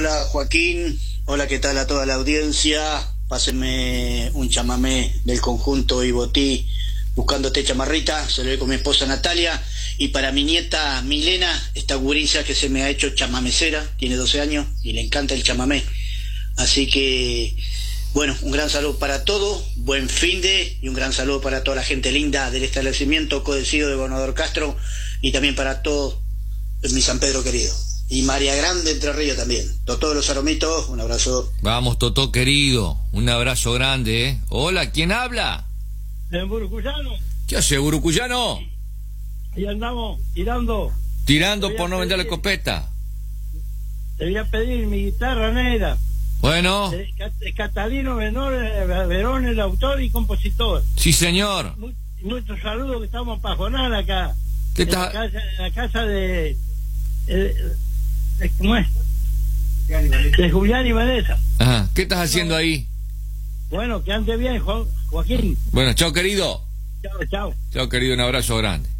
Hola Joaquín, hola, ¿qué tal a toda la audiencia? Pásenme un chamamé del conjunto Ibotí, Buscándote Chamarrita, se lo doy con mi esposa Natalia, y para mi nieta Milena, esta gurisa que se me ha hecho chamamecera, tiene 12 años y le encanta el chamamé. Así que, bueno, un gran saludo para todos, buen finde, y un gran saludo para toda la gente linda del establecimiento Codecido de Gobernador Castro, y también para todos mi San Pedro querido. Y María Grande, Entre Ríos también. Totó de los Aromitos, un abrazo. Vamos, Totó querido, un abrazo grande, ¿eh? Hola, ¿quién habla? Burucuyano. ¿Qué hace, Burucuyano? Y andamos tirando. Tirando por no vender la escopeta. Te voy a pedir mi guitarra negra. Bueno. Catalino Verón, el autor y compositor. Sí, señor. Muchos saludos, que estamos para Pajonal acá. ¿Qué en tal? la casa de ¿cómo es? De Julián y Vanessa. Ajá. ¿Qué estás haciendo ahí? Bueno, que ande bien, Joaquín. Bueno, chao, querido. Chao, chao. Chao, querido, un abrazo grande.